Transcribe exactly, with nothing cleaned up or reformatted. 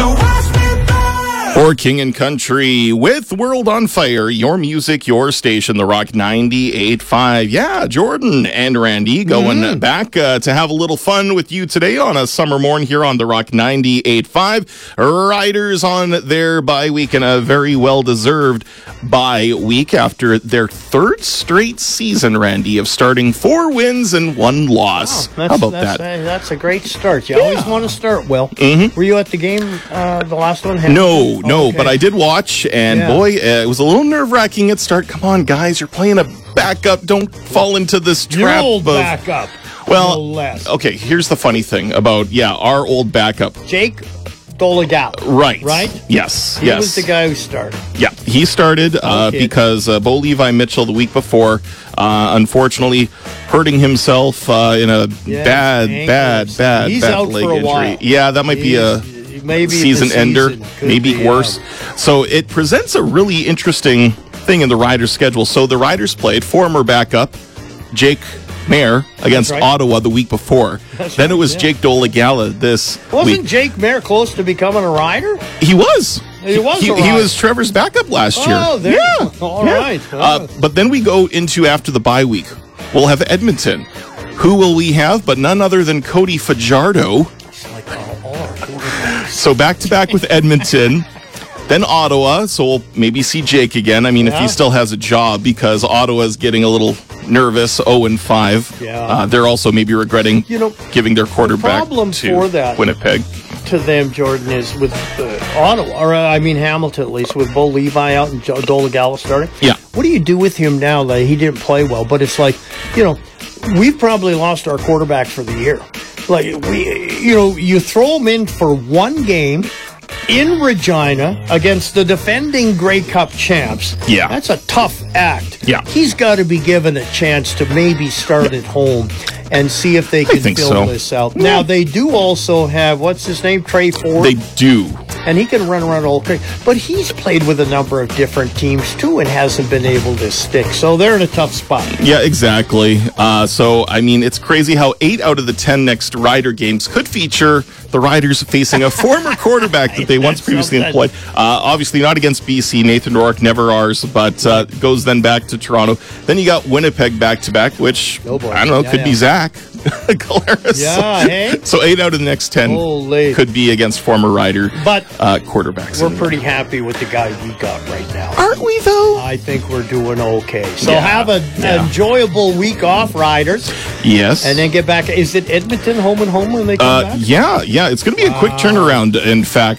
So watch me burn. Or King and Country with World on Fire, your music, your station, The Rock ninety-eight point five. Yeah, Jordan and Randy going Mm-hmm. back uh, to have a little fun with you today on a summer morn here on The Rock ninety-eight point five. Riders on their bye week and a very well-deserved bye week after their third straight season, Randy, of starting four wins and one loss. Wow, that's, How about that's, that? uh, that's a great start. You always want to start well. Mhm. Were you at the game, uh, the last one? No, Oh, no, okay. but I did watch, and Yeah. boy, uh, it was a little nerve-wracking at start. Come on, guys, you're playing a backup. Don't fall into this Your trap old of... backup. Well, no less. okay, here's the funny thing about, yeah, our old backup. Jake Dolegala. Right. Right? Yes, He yes. was the guy who started. Yeah, he started uh, Okay. because uh, Bo Levi Mitchell the week before, uh, unfortunately, hurting himself uh, in a Yeah, bad, his bad, ankles. bad, He's bad out leg for a injury. while. Yeah, that might be a He's- maybe season the ender, season could maybe be, worse. yeah. So it presents a really interesting thing in the Riders' schedule. So the Riders played former backup Jake Mayer against right. Ottawa the week before. That's then it right, was yeah. Jake Dolegala this Wasn't week. Jake Mayer close to becoming a rider? He was. He was He, a he rider. was Trevor's backup last year. Oh, there. Yeah. All yeah. right. Uh, but then we go into after the bye week. We'll have Edmonton. Who will we have? But none other than Cody Fajardo. It's like all, all our quarterbacks. So back to back with Edmonton. Then Ottawa, so we'll maybe see Jake again. I mean, if Yeah. he still has a job, because Ottawa's getting a little nervous, oh and five. Yeah. Uh, they're also maybe regretting You know, giving their quarterback problem to for that- Winnipeg. To them, Jordan, is with uh, Ottawa, or uh, I mean Hamilton at least, with Bo Levi out and Joe Dolegala starting. Yeah. What do you do with him now that he didn't play well? But it's like, you know, we've probably lost our quarterback for the year. Like, we, you know, you throw him in for one game in Regina against the defending Grey Cup champs. Yeah. That's a tough act. Yeah. He's got to be given a chance to maybe start at home and see if they can think fill so. this out. Now, they do also have, what's his name, Trey Ford? They do. And he can run around all crazy. But he's played with a number of different teams, too, and hasn't been able to stick. So they're in a tough spot. Yeah, exactly. Uh, so, I mean, it's crazy how eight out of the ten next Rider games could feature the Riders facing a former quarterback that they once That's previously something. employed. Uh, obviously not against B C. Nathan Rourke, never ours, but uh, goes then back to Toronto. Then you got Winnipeg back-to-back, which, Oh, boy. I don't know, Yeah, could yeah. be Zach Galaris. Yeah, hey? So eight out of the next ten Holy. could be against former Rider But uh, quarterbacks. we're pretty happy with the guy we got right now. Aren't we, though? I think we're doing okay. So Yeah, have an yeah. enjoyable week off, Riders, Yes. and then get back. Is it Edmonton home and home when they come Uh, back? yeah, yeah. It's going to be a quick turnaround, in fact.